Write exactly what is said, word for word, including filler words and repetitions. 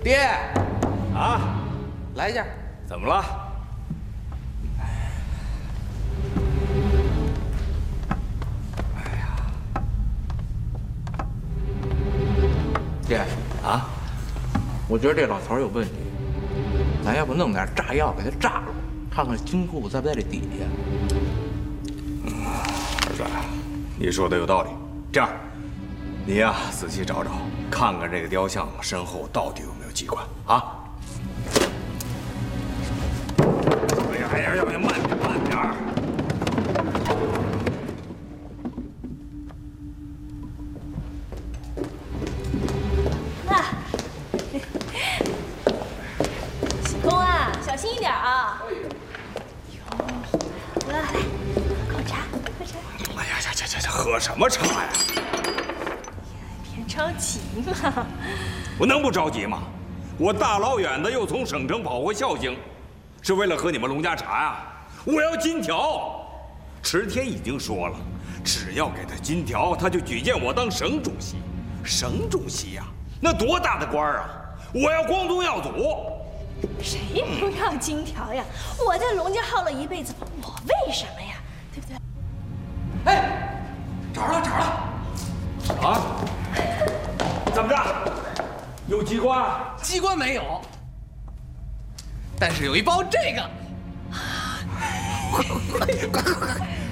爹， 啊， 来一下。 怎么了？ 哎呀，爹啊， 我觉得这老头有问题，咱要不弄点炸药给他炸了，看看金库在不在这底下。 儿子，你说的有道理。这样，你呀仔细找找，看看这个雕像身后到底有没有机关啊。 哎呀，要不要慢点，慢点儿！ 啊，喜公啊，小心一点啊！哟，来来，喝口茶，喝茶。 哎呀呀呀呀！喝什么茶呀？ 别着急嘛。 我能不着急吗？我大老远的又从省城跑回孝兴，是为了喝你们龙家茶呀。 我要金条，池天已经说了，只要给他金条，他就举荐我当省主席。省主席呀、啊，那多大的官儿啊！我要光宗耀祖。 谁不要金条呀？我在龙家耗了一辈子，我为什么呀？对不对？ 哎，找着了，找着了！ 啊？怎么着？有机关？ 机关没有，但是有一包这个。快快快快！